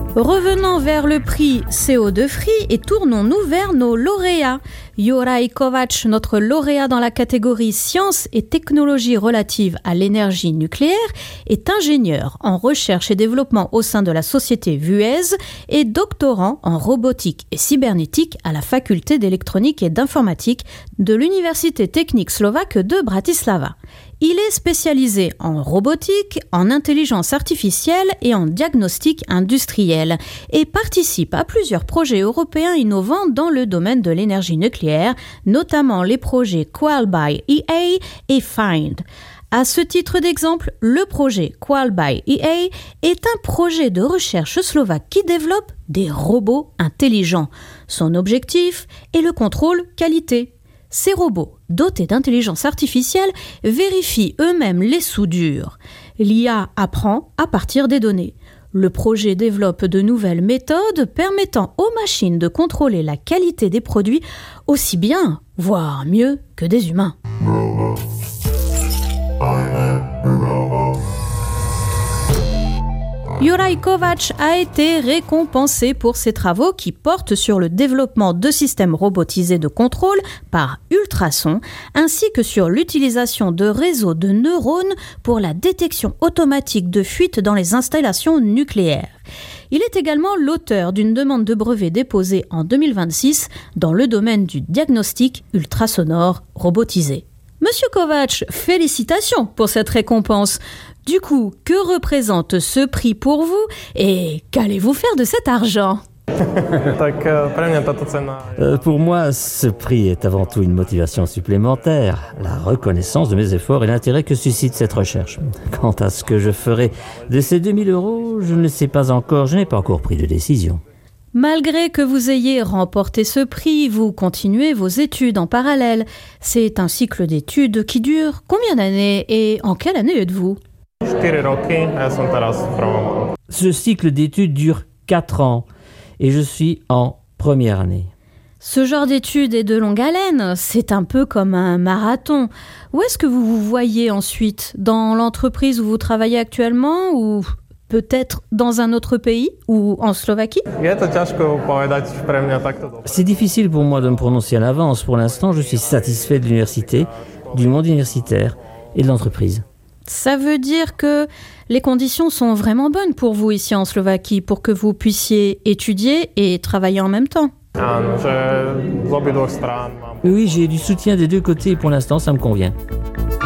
Revenons vers le prix CO2 Free et tournons-nous vers nos lauréats. Juraj Kovač, notre lauréat dans la catégorie Sciences et technologies relatives à l'énergie nucléaire, est ingénieur en recherche et développement au sein de la société Vuez et doctorant en robotique et cybernétique à la faculté d'électronique et d'informatique de l'Université technique slovaque de Bratislava. Il est spécialisé en robotique, en intelligence artificielle et en diagnostic industriel et participe à plusieurs projets européens innovants dans le domaine de l'énergie nucléaire, notamment les projets QualBy-EA et FIND. À ce titre d'exemple, le projet QualBy-EA est un projet de recherche slovaque qui développe des robots intelligents. Son objectif est le contrôle qualité. Ces robots, dotés d'intelligence artificielle, vérifient eux-mêmes les soudures. L'IA apprend à partir des données. Le projet développe de nouvelles méthodes permettant aux machines de contrôler la qualité des produits aussi bien, voire mieux, que des humains. Juraj Kovač a été récompensé pour ses travaux qui portent sur le développement de systèmes robotisés de contrôle par ultrasons, ainsi que sur l'utilisation de réseaux de neurones pour la détection automatique de fuites dans les installations nucléaires. Il est également l'auteur d'une demande de brevet déposée en 2026 dans le domaine du diagnostic ultrasonore robotisé. Monsieur Kovač, félicitations pour cette récompense. Du coup, que représente ce prix pour vous et qu'allez-vous faire de cet argent ? Pour moi, ce prix est avant tout une motivation supplémentaire, la reconnaissance de mes efforts et l'intérêt que suscite cette recherche. Quant à ce que je ferai de ces 2000 €, je ne le sais pas encore, je n'ai pas encore pris de décision. Malgré que vous ayez remporté ce prix, vous continuez vos études en parallèle. C'est un cycle d'études qui dure combien d'années et en quelle année êtes-vous ? Ce cycle d'études dure 4 ans et je suis en première année. Ce genre d'études est de longue haleine, c'est un peu comme un marathon. Où est-ce que vous vous voyez ensuite ? Dans l'entreprise où vous travaillez actuellement ou peut-être dans un autre pays ou en Slovaquie ? C'est difficile pour moi de me prononcer à l'avance. Pour l'instant, je suis satisfait de l'université, du monde universitaire et de l'entreprise. Ça veut dire que les conditions sont vraiment bonnes pour vous ici en Slovaquie pour que vous puissiez étudier et travailler en même temps. Oui, j'ai du soutien des deux côtés et pour l'instant, ça me convient.